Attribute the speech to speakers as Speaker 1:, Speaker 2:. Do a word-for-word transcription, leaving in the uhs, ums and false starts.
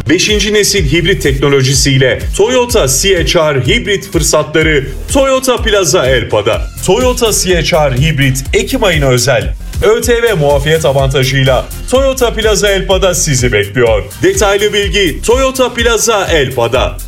Speaker 1: beşinci nesil hibrit teknolojisiyle Toyota C H R hibrit fırsatları Toyota Plaza Elpa'da. Toyota C H R hibrit Ekim ayına özel ÖTV muafiyet avantajıyla Toyota Plaza Elpa'da sizi bekliyor. Detaylı bilgi Toyota Plaza Elpa'da.